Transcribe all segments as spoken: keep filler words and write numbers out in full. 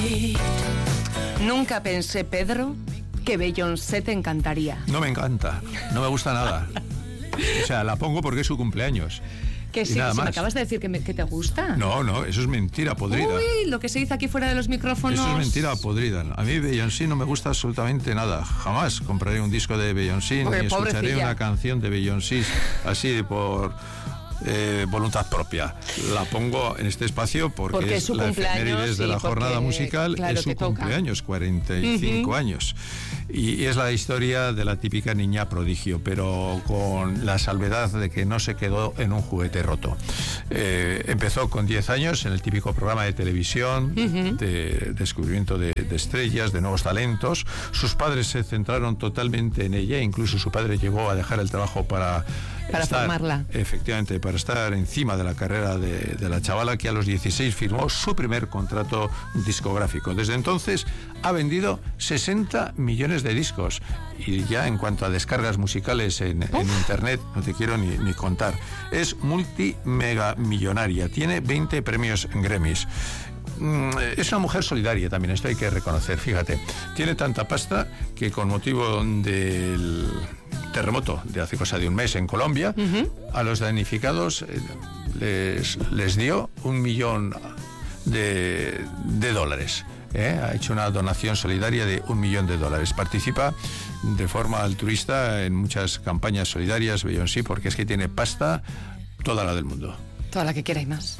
Nunca pensé, Pedro, que Beyoncé te encantaría. No me encanta, no me gusta nada. O sea, la pongo porque es su cumpleaños. Que sí, si me acabas de decir que, me, que te gusta. No, no, eso es mentira podrida. Uy, lo que se dice aquí fuera de los micrófonos. Eso es mentira podrida. A mí Beyoncé no me gusta absolutamente nada. Jamás compraré un disco de Beyoncé, ni escucharé una canción de Beyoncé así por eh, voluntad propia. La pongo en este espacio porque, porque es, es la efemérides de la sí, jornada porque, musical, claro, es su cumpleaños, cuarenta y cinco uh-huh. años. Y es la historia de la típica niña prodigio, pero con la salvedad de que no se quedó en un juguete roto. Eh, empezó con diez años en el típico programa de televisión, uh-huh. de descubrimiento de, de estrellas, de nuevos talentos. Sus padres se centraron totalmente en ella, incluso su padre llegó a dejar el trabajo para... Para estar, formarla. Efectivamente, para estar encima de la carrera de, de la chavala, que a los dieciséis firmó su primer contrato discográfico. Desde entonces ha vendido sesenta millones de discos. Y ya en cuanto a descargas musicales en, en internet, no te quiero ni, ni contar. Es multi-mega millonaria. Tiene veinte premios Grammys. Es una mujer solidaria también, esto hay que reconocer, fíjate. Tiene tanta pasta que con motivo del terremoto de hace cosa de un mes en Colombia, uh-huh. a los damnificados eh, les, les dio un millón de, de dólares. ¿eh? Ha hecho una donación solidaria de un millón de dólares. Participa de forma altruista en muchas campañas solidarias, Beyoncé, porque es que tiene pasta toda la del mundo. Toda la que quiera y más.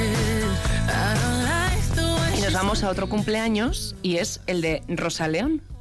Y nos vamos a otro cumpleaños y es el de Rosa León.